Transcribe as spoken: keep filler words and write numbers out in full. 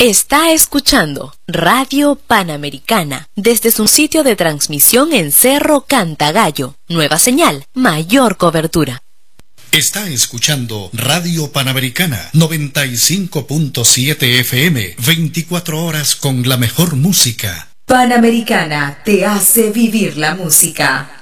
Está escuchando Radio Panamericana desde su sitio de transmisión en Cerro Cantagallo. Nueva señal, mayor cobertura. Está escuchando Radio Panamericana noventa y cinco punto siete F M, veinticuatro horas con la mejor música. Panamericana te hace vivir la música.